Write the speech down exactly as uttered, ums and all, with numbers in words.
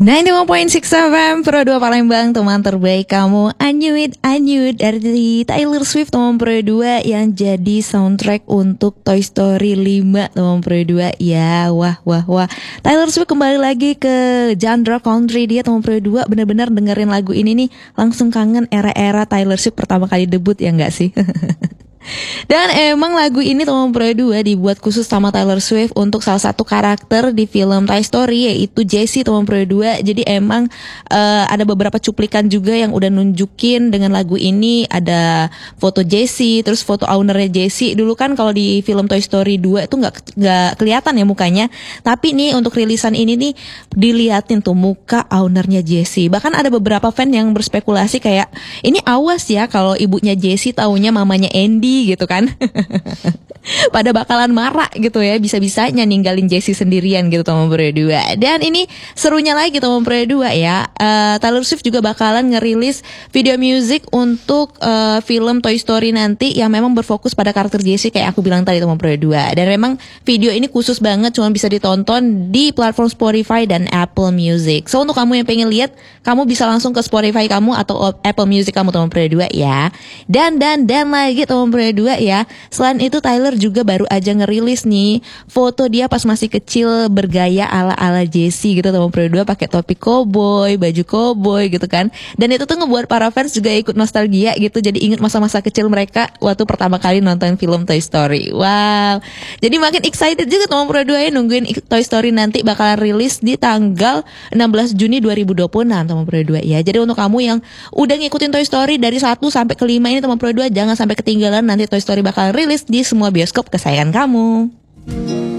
sembilan puluh lima koma enam F M Pro dua Palembang, teman terbaik kamu. I knew it, I knew it dari Taylor Swift teman Pro dua yang jadi soundtrack untuk Toy Story lima teman Pro dua. Ya, wah wah wah. Taylor Swift kembali lagi ke genre country dia teman Pro dua. Bener-bener dengerin lagu ini nih langsung kangen era-era Taylor Swift pertama kali debut, ya enggak sih? Dan emang lagu ini teman Pro dua dibuat khusus sama Taylor Swift untuk salah satu karakter di film Toy Story, yaitu Jessie teman Pro dua. Jadi emang uh, ada beberapa cuplikan juga yang udah nunjukin dengan lagu ini. Ada foto Jessie, terus foto ownernya Jessie. Dulu kan kalau di film Toy Story dua itu gak, gak kelihatan ya mukanya. Tapi nih untuk rilisan ini nih diliatin tuh muka ownernya Jessie. Bahkan ada beberapa fan yang berspekulasi kayak, ini awas ya kalau ibunya Jessie taunya mamanya Andy gitu kan. Pada bakalan marah gitu ya, bisa-bisanya ninggalin Jessie sendirian gitu teman Pro dua. Dan ini serunya lagi teman Pro dua ya, uh, Taylor Swift juga bakalan ngerilis video music untuk uh, film Toy Story nanti yang memang berfokus pada karakter Jessie kayak aku bilang tadi teman Pro dua. Dan memang video ini khusus banget, cuma bisa ditonton di platform Spotify dan Apple Music. So untuk kamu yang pengen lihat, kamu bisa langsung ke Spotify kamu atau Apple Music kamu teman Pro dua ya. Dan dan dan lagi teman Pro dua ya. Selain itu Taylor juga baru aja ngerilis nih foto dia pas masih kecil bergaya ala-ala Jessie gitu teman Pro dua, pakai topi cowboy, baju cowboy gitu kan. Dan itu tuh ngebuat para fans juga ikut nostalgia gitu. Jadi inget masa-masa kecil mereka waktu pertama kali nonton film Toy Story. Wow. Jadi makin excited juga teman Pro dua ya nungguin Toy Story nanti bakalan rilis di tanggal enam belas Juni dua ribu dua puluh enam teman Pro dua ya. Jadi untuk kamu yang udah ngikutin Toy Story dari satu sampai ke lima ini teman Pro dua, jangan sampai ketinggalan, nanti Toy Story bakal rilis di semua bioskop kesayangan kamu.